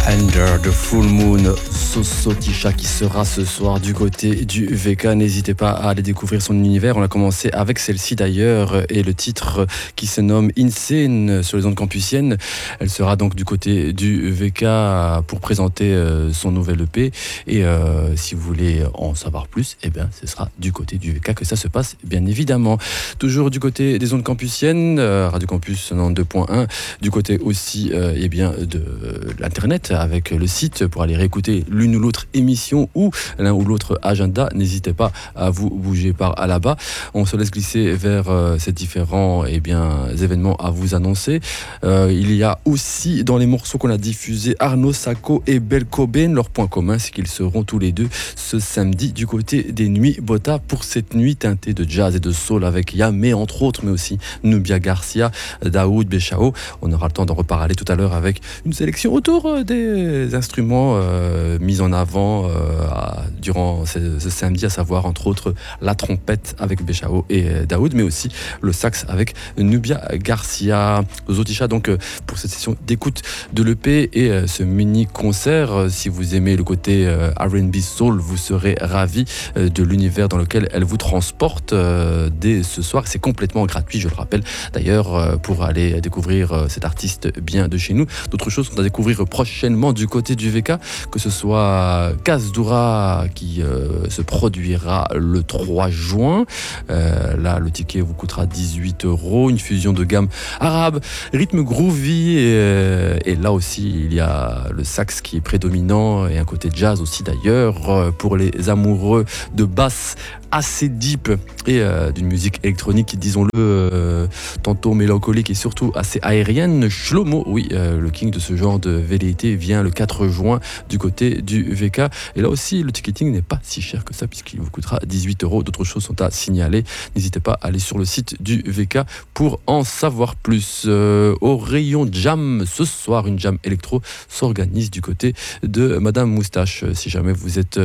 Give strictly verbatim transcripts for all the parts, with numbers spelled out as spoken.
Under the Full Moon, Sosotisha qui sera ce soir du côté du V K. N'hésitez pas à aller découvrir son univers. On a commencé avec celle-ci d'ailleurs et le titre qui se nomme Insane sur les ondes campusiennes. Elle sera donc du côté du V K pour présenter son nouvel E P. Et euh, si vous voulez en savoir plus, eh bien, ce sera du côté du V K que ça se passe, bien évidemment. Toujours du côté des ondes campusiennes, Radio Campus quatre-vingt-deux point un, du côté aussi euh, eh bien, de l'Internet, avec le site pour aller réécouter l'une ou l'autre émission ou l'un ou l'autre agenda. N'hésitez pas à vous bouger par là-bas. On se laisse glisser vers euh, ces différents eh bien, événements à vous annoncer. Euh, il y a aussi dans les morceaux qu'on a diffusés Arnaud Sacco et Belle Cobain. Leur point commun, c'est qu'ils seront tous les deux ce samedi du côté des Nuits Bota pour cette nuit teintée de jazz et de soul avec Yamé entre autres, mais aussi Nubia Garcia, Daoud Béchao. On aura le temps d'en reparler tout à l'heure avec une sélection autour des instruments euh, mis en avant euh, à, durant ce, ce samedi, à savoir entre autres la trompette avec Béchao et euh, Daoud, mais aussi le sax avec Nubia Garcia. Zotisha donc euh, pour cette session d'écoute de l'E P et euh, ce mini concert. Euh, si vous aimez le côté euh, R and B soul, vous serez ravis euh, de l'univers dans lequel elle vous transporte euh, dès ce soir. C'est complètement gratuit, je le rappelle d'ailleurs, euh, pour aller découvrir euh, cet artiste bien de chez nous. D'autres choses sont à découvrir prochainement du côté du V K, que ce soit Kazdura qui euh, se produira le trois juin. Euh, là, le ticket vous coûtera dix-huit euros. Une fusion de gamme arabe, rythme groovy. Et, euh, et là aussi, il y a le sax qui est prédominant et un côté jazz aussi d'ailleurs. Euh, pour les amoureux de basse assez deep et euh, d'une musique électronique, disons-le, euh, tantôt mélancolique et surtout assez aérienne. Shlomo, oui, euh, le king de ce genre de velléité, vient le quatre juin du côté du V K. Et là aussi, le ticketing n'est pas si cher que ça puisqu'il vous coûtera dix-huit euros. D'autres choses sont à signaler. N'hésitez pas à aller sur le site du V K pour en savoir plus. Euh, au rayon jam, ce soir, une jam électro s'organise du côté de Madame Moustache. Si jamais vous êtes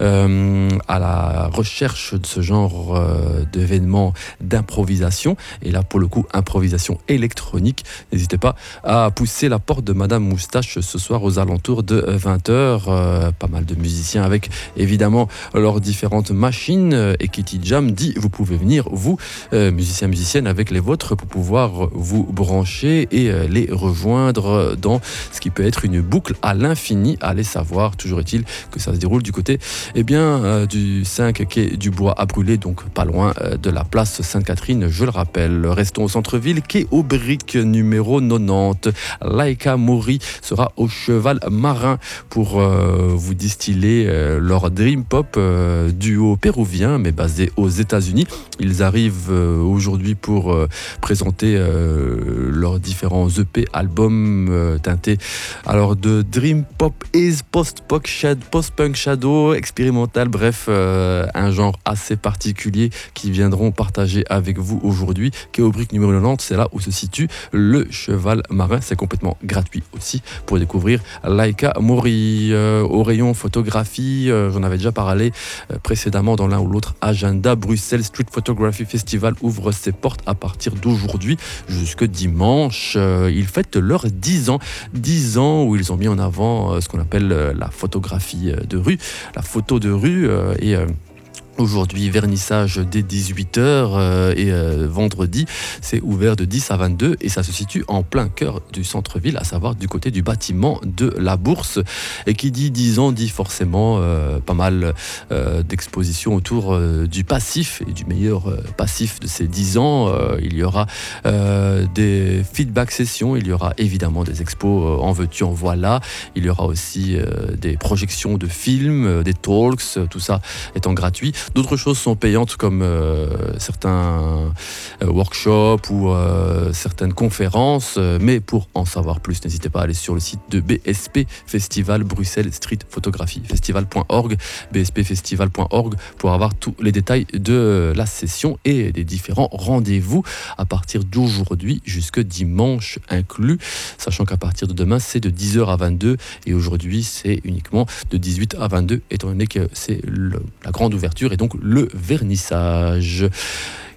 euh, à la recherche de ce genre euh, d'événements d'improvisation, et là pour le coup improvisation électronique, n'hésitez pas à pousser la porte de Madame Moustache ce soir aux alentours de vingt heures. Euh, pas mal de musiciens avec évidemment leurs différentes machines. Et Kitty Jam dit vous pouvez venir vous, euh, musiciens musiciennes, avec les vôtres pour pouvoir vous brancher et euh, les rejoindre dans ce qui peut être une boucle à l'infini. Allez savoir, toujours est-il que ça se déroule du côté eh bien, euh, du cinq quai du Bois à Brûler, donc pas loin euh, de la place Sainte-Catherine, je le rappelle. Restons au centre-ville, quai aux Briques numéro quatre-vingt-dix. Laika Mori sera au Cheval Marin pour euh, vous distiller euh, leur Dream Pop, euh, duo péruvien mais basé aux États-Unis. Ils arrivent euh, aujourd'hui pour euh, présenter euh, leurs différents E P, albums euh, teintés alors de Dream Pop, Is, Post-Punk Shadow, Post-Punk Shadow, expérimental, bref, euh, un genre assez particulier qui viendront partager avec vous aujourd'hui. Quai aux Briques numéro quatre-vingt-dix, c'est là où se situe le Cheval Marin. C'est complètement gratuit aussi pour découvrir Laika Mori. Euh, au rayon photographie, euh, j'en avais déjà parlé euh, précédemment dans l'un ou l'autre agenda. Bruxelles Street Photography Festival ouvre ses portes à partir d'aujourd'hui jusque dimanche. Euh, ils fêtent leurs dix ans. dix ans où ils ont mis en avant euh, ce qu'on appelle euh, la photographie de rue, la photo de rue euh, et euh, aujourd'hui, vernissage dès dix-huit heures euh, et euh, vendredi, c'est ouvert de dix à vingt-deux et ça se situe en plein cœur du centre-ville, à savoir du côté du bâtiment de la Bourse. Et qui dit dix ans dit forcément euh, pas mal euh, d'expositions autour euh, du passif et du meilleur euh, passif de ces dix ans. Euh, il y aura euh, des feedback sessions, il y aura évidemment des expos euh, en veux-tu, en voilà. Il y aura aussi euh, des projections de films, euh, des talks, euh, tout ça étant gratuit. D'autres choses sont payantes comme euh, certains euh, workshops ou euh, certaines conférences, euh, mais pour en savoir plus, n'hésitez pas à aller sur le site de B S P Festival Bruxelles Street Photography festival point org, b s p festival point org pour avoir tous les détails de la session et des différents rendez-vous à partir d'aujourd'hui jusque dimanche inclus, sachant qu'à partir de demain c'est de dix heures à vingt-deux et aujourd'hui c'est uniquement de dix-huit à vingt-deux étant donné que c'est le, la grande ouverture et donc le vernissage.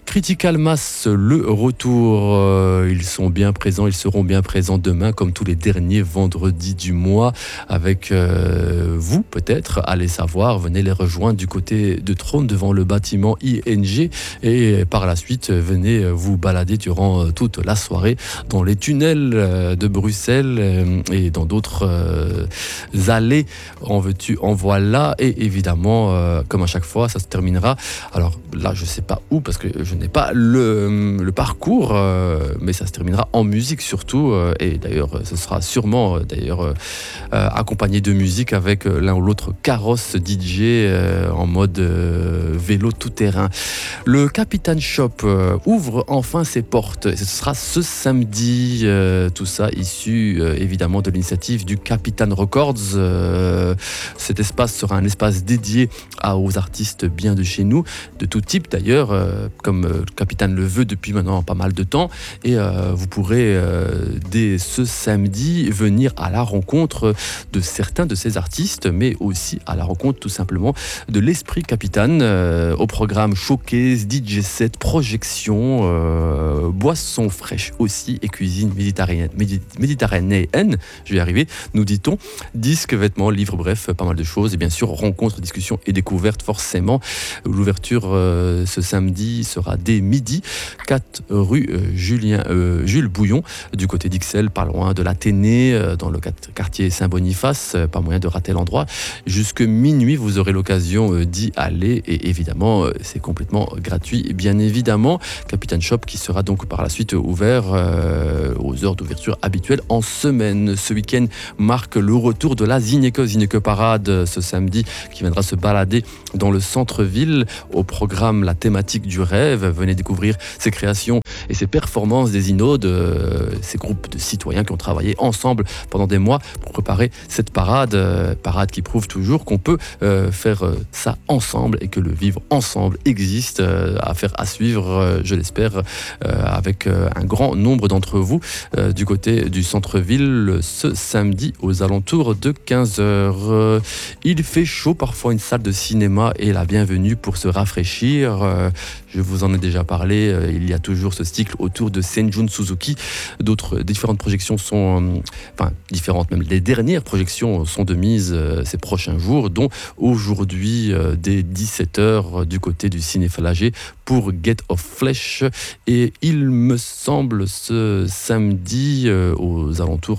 Critical Mass, le retour, euh, ils sont bien présents, ils seront bien présents demain comme tous les derniers vendredis du mois avec euh, vous peut-être, allez savoir, venez les rejoindre du côté de Trône devant le bâtiment I N G et par la suite venez vous balader durant toute la soirée dans les tunnels de Bruxelles et dans d'autres euh, allées, en veux-tu, en voilà, et évidemment euh, comme à chaque fois ça se terminera, alors là je sais pas où parce que je n'ai pas le, le parcours, euh, mais ça se terminera en musique surtout, euh, et d'ailleurs ce sera sûrement euh, d'ailleurs euh, euh, accompagné de musique avec euh, l'un ou l'autre carrosse D J euh, en mode euh, vélo tout-terrain. Le Capitaine Shop euh, ouvre enfin ses portes, et ce sera ce samedi, euh, tout ça issu euh, évidemment de l'initiative du Capitaine Records. Euh, cet espace sera un espace dédié à, aux artistes bien de chez nous, de tout type d'ailleurs, euh, comme le Capitaine le veut depuis maintenant pas mal de temps, et euh, vous pourrez euh, dès ce samedi venir à la rencontre de certains de ces artistes, mais aussi à la rencontre tout simplement de l'esprit Capitaine, euh, au programme showcase, D J set, projection, euh, boissons fraîches aussi et cuisine méditerranéenne, médi- méditerranéenne, je vais y arriver, nous dit-on, disques, vêtements, livres, bref, pas mal de choses, et bien sûr rencontres, discussions et découvertes forcément. L'ouverture euh, ce samedi sera dès midi, quatre rue euh, Julien, euh, Jules Bouillon, du côté d'Ixelles, pas loin de l'Athénée, euh, dans le quartier Saint-Boniface, euh, pas moyen de rater l'endroit. Jusque minuit, vous aurez l'occasion euh, d'y aller, et évidemment, euh, c'est complètement gratuit, bien évidemment. Capitaine Shop qui sera donc par la suite ouvert euh, aux heures d'ouverture habituelles en semaine. Ce week-end marque le retour de la Zineke, Zineke Parade, ce samedi, qui viendra se balader dans le centre-ville. Au programme, la thématique du rêve. Venez découvrir ces créations et ces performances des Inodes, euh, ces groupes de citoyens qui ont travaillé ensemble pendant des mois pour préparer cette parade, euh, parade qui prouve toujours qu'on peut euh, faire euh, ça ensemble et que le vivre ensemble existe, euh, à faire à suivre, euh, je l'espère, euh, avec euh, un grand nombre d'entre vous euh, du côté du centre-ville ce samedi aux alentours de quinze heures. Euh, il fait chaud, parfois une salle de cinéma est la bienvenue pour se rafraîchir. Euh, je vous en ai déjà parlé, euh, il y a toujours ce cycle autour de Senjun Suzuki. D'autres différentes projections sont, euh, enfin différentes même, les dernières projections sont de mise euh, ces prochains jours, dont aujourd'hui euh, dès dix-sept heures du côté du Ciné Falagé pour Get of Flesh, et il me semble ce samedi euh, aux alentours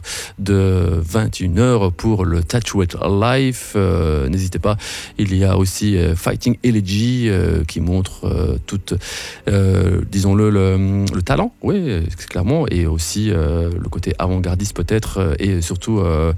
de vingt et une heures pour le Tattooed Life. Euh, n'hésitez pas, il y a aussi euh, Fighting Elegy euh, qui montre euh, toute, euh, disons-le, le, le talent, oui, clairement, et aussi euh, le côté avant-gardiste peut-être, euh, et surtout euh,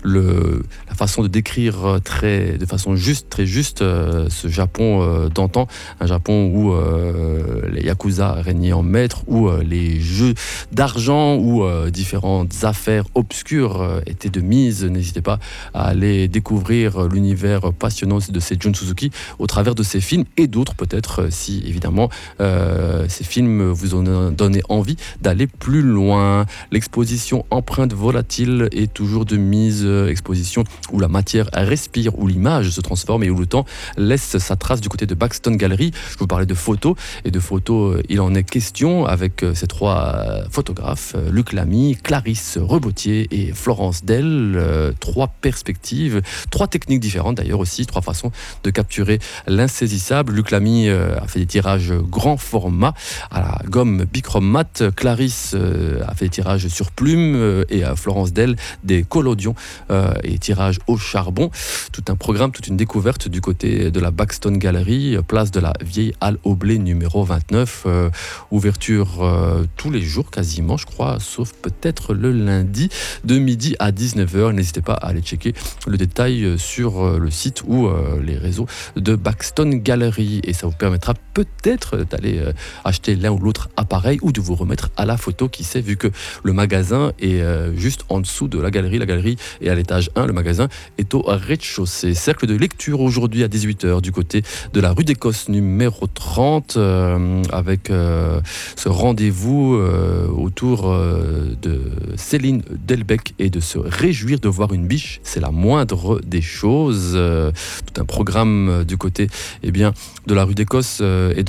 le, la façon de décrire très, de façon juste, très juste euh, ce Japon euh, d'antan, un Japon où euh, les Yakuza régnaient en maître, où euh, les jeux d'argent ou euh, différentes affaires obscures euh, étaient de mise. N'hésitez pas à aller découvrir l'univers passionnant de Seijun Suzuki au travers de ses films et d'autres peut-être, si évidemment euh, ces films vous ont donné envie d'aller plus loin. L'exposition Empreinte volatile est toujours de mise, exposition où la matière respire, où l'image se transforme et où le temps laisse sa trace du côté de Baxton Gallery. Je vous parlais de photos, et de photos il en est question avec ces trois photographes, Luc Lamy, Clarisse Rebotier et Florence Dell. Trois perspectives, trois techniques différentes d'ailleurs aussi, trois façons de capturer l'insaisissable. Luc Lamy a fait des tirages grand format à la gomme bichrome mat, Clarisse a fait des tirages sur plume, et Florence Dell des collodions et tirages au charbon. Tout un programme, toute une découverte du côté de la Baxton Gallery, place de la Vieille Halle au Blé numéro vingt-neuf. Euh, ouverture euh, tous les jours quasiment, je crois, sauf peut-être le lundi de midi à dix-neuf heures. N'hésitez pas à aller checker le détail sur euh, le site ou euh, les réseaux de Baxton Gallery, et ça vous permettra peut-être d'aller euh, acheter l'un ou l'autre appareil ou de vous remettre à la photo, qui sait, vu que le magasin est euh, juste en dessous de la galerie. La galerie est à l'étage un, le magasin est au rez-de-chaussée. Cercle de lecture aujourd'hui à dix-huit heures du côté de la rue d'Écosse numéro trente, euh, avec euh, ce rendez-vous euh, autour euh, de Céline Delbecq et de se réjouir de voir une biche, c'est la moindre des choses. Euh, tout un programme euh, du côté eh bien, de la rue d'Écosse euh, et de la maison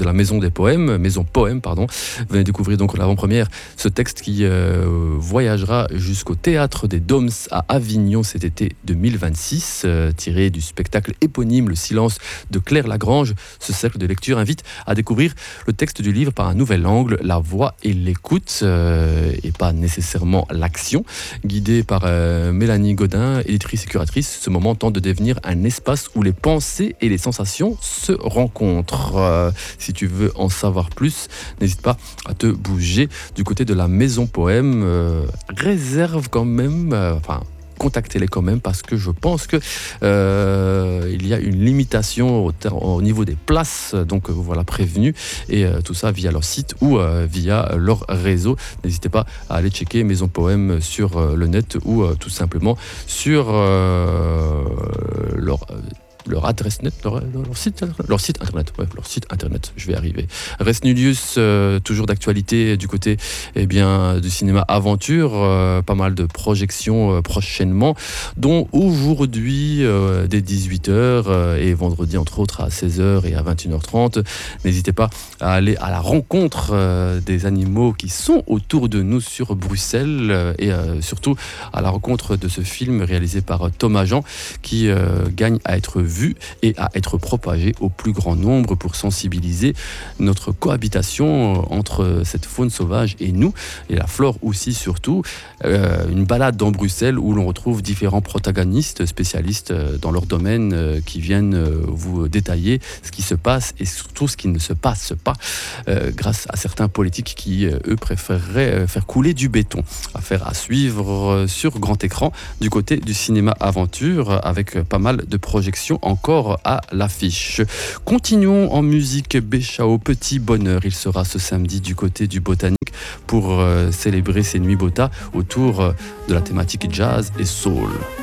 des poèmes, Maison Poème, pardon. Vous venez découvrir donc l'avant-première, ce texte qui euh, voyagera jusqu'au Théâtre des Doms à Avignon cet été deux mille vingt-six, euh, tiré du spectacle éponyme Le Silence de Claire Lagrange. Ce cercle de lecture invite à découvrir le texte du livre par un nouvel angle, la voix et l'écoute, euh, et pas nécessairement l'action. Guidée par euh, Mélanie Godin, éditrice et curatrice, ce moment tente de devenir un espace où les pensées et les sensations se rencontrent. Euh, si tu veux en savoir plus, n'hésite pas à te bouger du côté de la Maison Poème. Euh, réserve quand même, euh, enfin, contactez-les quand même parce que je pense que euh, il y a une limitation au, ter- au niveau des places, donc euh, voilà, prévenu, et euh, tout ça via leur site ou euh, via leur réseau. N'hésitez pas à aller checker Maison Poème sur euh, le net ou euh, tout simplement sur euh, leur euh, leur adresse net, leur, leur, site, leur site internet, ouais, leur site internet, je vais arriver. Res Nullius, euh, toujours d'actualité du côté eh bien, du cinéma aventure, euh, pas mal de projections euh, prochainement, dont aujourd'hui euh, dès dix-huit heures euh, et vendredi entre autres à seize heures et à vingt et une heures trente. N'hésitez pas à aller à la rencontre euh, des animaux qui sont autour de nous sur Bruxelles euh, et euh, surtout à la rencontre de ce film réalisé par Thomas Jean qui euh, gagne à être vu vu et à être propagé au plus grand nombre pour sensibiliser notre cohabitation entre cette faune sauvage et nous, et la flore aussi surtout. Euh, une balade dans Bruxelles où l'on retrouve différents protagonistes, spécialistes dans leur domaine euh, qui viennent euh, vous détailler ce qui se passe et surtout ce qui ne se passe pas euh, grâce à certains politiques qui, euh, eux, préféreraient euh, faire couler du béton. Affaire à suivre euh, sur grand écran du côté du cinéma aventure avec euh, pas mal de projections encore à l'affiche. Continuons en musique. Béchao, Petit Bonheur, il sera ce samedi du côté du Botanique pour euh, célébrer ses nuits Bota autour euh, de la thématique jazz et soul.